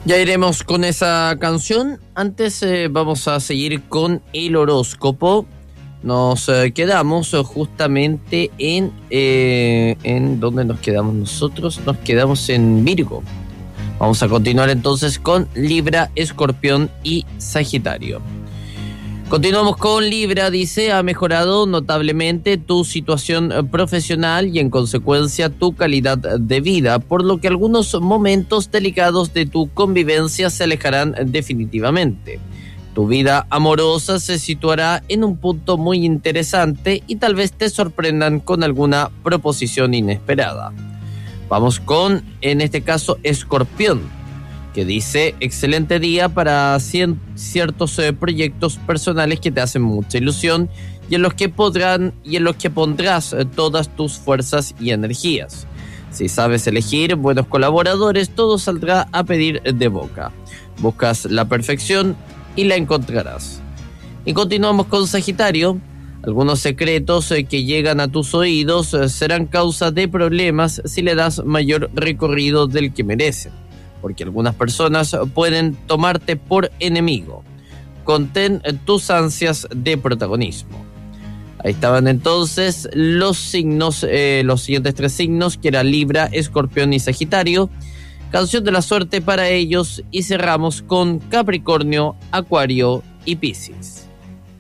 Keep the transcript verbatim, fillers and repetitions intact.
Ya iremos con esa canción. Antes eh, vamos a seguir con el horóscopo. Nos eh, quedamos eh, justamente en... Eh, ¿En dónde nos quedamos nosotros? Nos quedamos en Virgo. Vamos a continuar entonces con Libra, Escorpión y Sagitario. Continuamos con Libra, dice, ha mejorado notablemente tu situación profesional y en consecuencia tu calidad de vida, por lo que algunos momentos delicados de tu convivencia se alejarán definitivamente. Tu vida amorosa se situará en un punto muy interesante y tal vez te sorprendan con alguna proposición inesperada. Vamos con, en este caso, Escorpión, que dice, excelente día para cien, ciertos eh, proyectos personales que te hacen mucha ilusión y en los que podrán y en los que pondrás eh, todas tus fuerzas y energías. Si sabes elegir buenos colaboradores, todo saldrá a pedir de boca. Buscas la perfección y la encontrarás. Y continuamos con Sagitario. Algunos secretos eh, que llegan a tus oídos eh, serán causa de problemas si le das mayor recorrido del que merecen, porque algunas personas pueden tomarte por enemigo. Contén tus ansias de protagonismo. Ahí estaban entonces los signos, eh, los siguientes tres signos, que eran Libra, Escorpión y Sagitario. Canción de la suerte para ellos y cerramos con Capricornio, Acuario y Piscis.